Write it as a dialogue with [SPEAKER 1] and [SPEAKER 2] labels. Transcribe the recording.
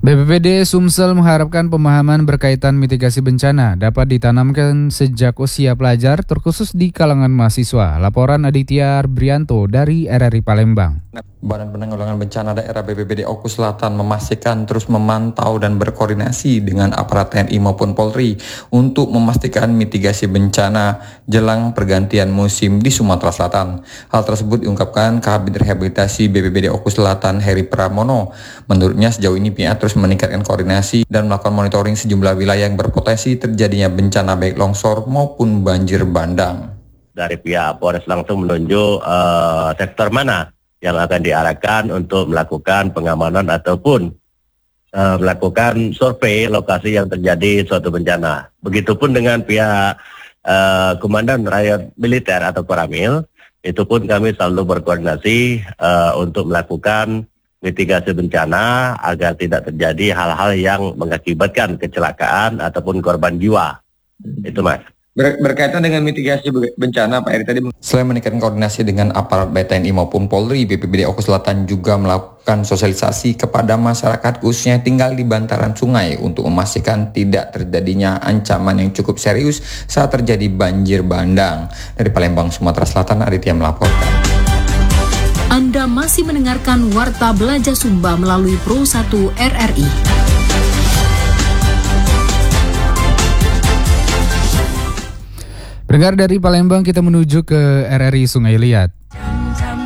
[SPEAKER 1] BPBD Sumsel mengharapkan pemahaman berkaitan mitigasi bencana dapat ditanamkan sejak usia pelajar, terkhusus di kalangan mahasiswa. Laporan Aditya Brianto dari RRI Palembang.
[SPEAKER 2] Badan Penanggulangan Bencana Daerah BPBD Oku Selatan memastikan terus memantau dan berkoordinasi dengan aparat TNI maupun Polri untuk memastikan mitigasi bencana jelang pergantian musim di Sumatera Selatan. Hal tersebut diungkapkan Kabid Rehabilitasi BPBD Oku Selatan Heri Pramono. Menurutnya sejauh ini pihak terus meningkatkan koordinasi dan melakukan monitoring sejumlah wilayah yang berpotensi terjadinya bencana baik longsor maupun banjir bandang.
[SPEAKER 3] Dari pihak Polres langsung menunjuk sektor mana yang akan diarahkan untuk melakukan pengamanan ataupun melakukan survei lokasi yang terjadi suatu bencana. Begitupun dengan pihak Komandan Rakyat Militer atau Koramil, itu pun kami selalu berkoordinasi untuk melakukan mitigasi bencana agar tidak terjadi hal-hal yang mengakibatkan kecelakaan ataupun korban jiwa. Itu Mas.
[SPEAKER 2] Berkaitan dengan mitigasi bencana, Pak Eri tadi, selain meningkatkan koordinasi dengan aparat TNI maupun Polri, BPBD Oku Selatan juga melakukan sosialisasi kepada masyarakat khususnya yang tinggal di bantaran sungai untuk memastikan tidak terjadinya ancaman yang cukup serius saat terjadi banjir bandang. Dari Palembang, Sumatera Selatan, Aditya melaporkan.
[SPEAKER 4] Anda masih mendengarkan Warta Belajar Sumba melalui Pro 1 RRI.
[SPEAKER 1] Pendengar, dari Palembang kita menuju ke RRI Sungai Liat.